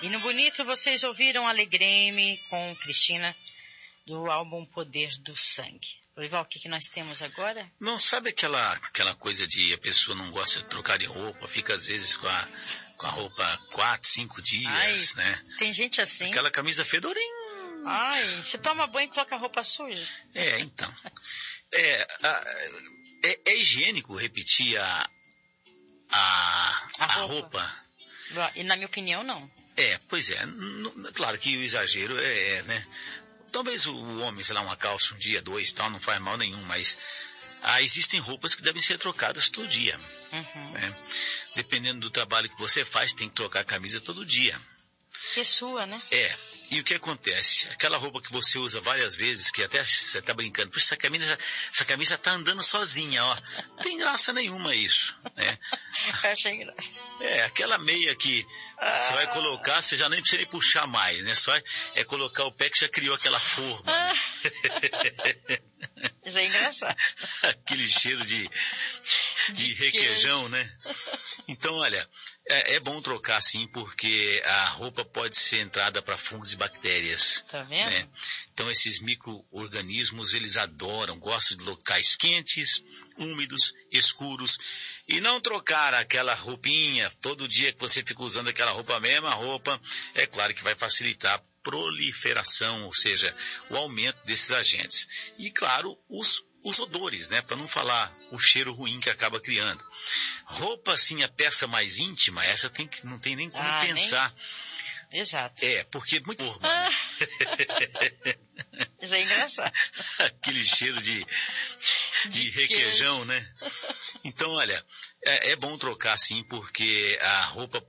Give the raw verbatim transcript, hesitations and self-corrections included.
E no Bonito vocês ouviram Alegrei-me com Cristina, do álbum Poder do Sangue. Lorival, o que, que nós temos agora? Não, sabe aquela, aquela coisa de a pessoa não gosta de trocar de roupa, fica às vezes com a, com a roupa quatro, cinco dias, Ai, né? Tem gente assim. Aquela camisa fedorinha. Ai, você toma banho e coloca a roupa suja? É, então. É, a, é, é higiênico repetir a, a, A a roupa. roupa. E na minha opinião, não. É, pois é. N- claro que o exagero é, é, né? Talvez o homem, sei lá, uma calça um dia, dois, tal, não faz mal nenhum, mas ah, existem roupas que devem ser trocadas todo dia. Uhum. Né? Dependendo do trabalho que você faz, tem que trocar a camisa todo dia. Que é sua, né? É. E o que acontece? Aquela roupa que você usa várias vezes, que até você está brincando, por essa camisa, essa camisa tá andando sozinha, ó. Não tem graça nenhuma isso, né? Eu achei graça. É, aquela meia que ah. você vai colocar, você já nem precisa nem puxar mais, né? Só é colocar o pé que já criou aquela forma. Ah. Né? Isso é engraçado. Aquele cheiro de, de, de requeijão, né? Então, olha, é, é bom trocar sim, porque a roupa pode ser entrada para fungos e bactérias. Tá vendo? Né? Então, esses micro-organismos, eles adoram, gostam de locais quentes, úmidos, escuros. E não trocar aquela roupinha, todo dia que você fica usando aquela roupa, a mesma roupa, é claro que vai facilitar a proliferação, ou seja, o aumento desses agentes. E, claro, os, os odores, né? Para não falar o cheiro ruim que acaba criando. Roupa, assim, a peça mais íntima, essa tem que, não tem nem como ah, pensar. Nem... Exato. É, porque é muito forma, ah. né? Isso é engraçado. Aquele cheiro de, de, de requeijão, né? Então, olha, é, é bom trocar sim, porque a roupa